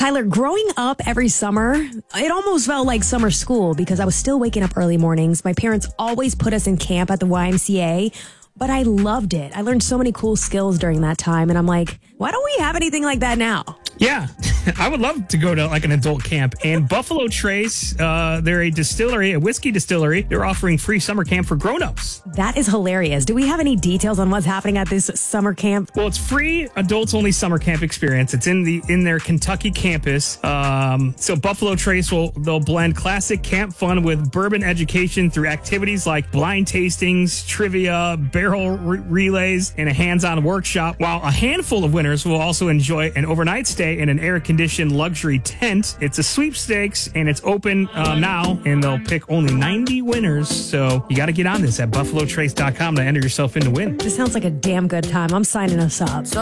Tyler, growing up every summer, it almost felt like summer school because I was still waking up early mornings. My parents always put us in camp at the YMCA, but I loved it. I learned so many cool skills during that time, and I'm like, why don't we have anything like that now? Yeah, I would love to go to like an adult camp. And Buffalo Trace, they're a distillery, a whiskey distillery. They're offering free summer camp for grown-ups. That is hilarious. Do we have any details on what's happening at this summer camp? Well, it's free adults-only summer camp experience. It's in their Kentucky campus. So Buffalo Trace they'll blend classic camp fun with bourbon education through activities like blind tastings, trivia, barrel relays, and a hands-on workshop. While a handful of winners will also enjoy an overnight stay in an air-conditioned luxury tent. It's a sweepstakes, and it's open now, and they'll pick only 90 winners. So you got to get on this at buffalotrace.com to enter yourself in to win. This sounds like a damn good time. I'm signing us up.